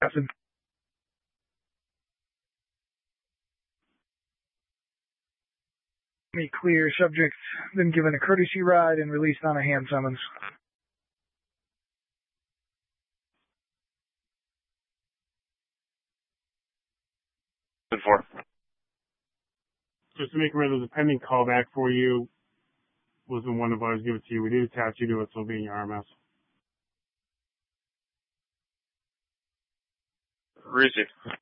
Captain. Me clear. Subject been given a courtesy ride and released on a hand summons. 4. Just to make sure there's a pending callback for you. Wasn't one of ours give it to you. We did attach you to it, so it'll be in your RMS. Received.